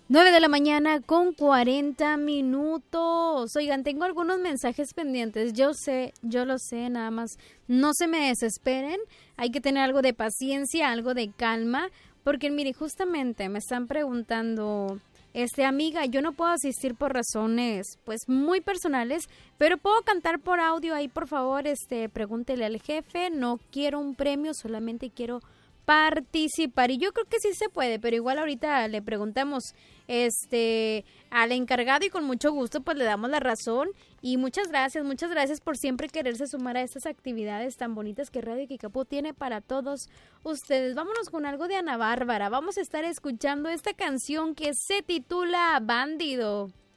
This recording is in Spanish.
9 de la mañana con 40 minutos. Oigan, tengo algunos mensajes pendientes. Yo sé, yo lo sé, nada más. No se me desesperen. Hay que tener algo de paciencia, algo de calma. Porque, mire, justamente me están preguntando, amiga, yo no puedo asistir por razones, pues, muy personales, pero puedo cantar por audio ahí, por favor, pregúntele al jefe. No quiero un premio, solamente quiero participar. Y yo creo que sí se puede, pero igual ahorita le preguntamos al encargado y con mucho gusto pues le damos la razón. Y muchas gracias por siempre quererse sumar a estas actividades tan bonitas que Radio Kikapu tiene para todos ustedes. Vámonos con algo de Ana Bárbara. Vamos a estar escuchando esta canción que se titula Bandido.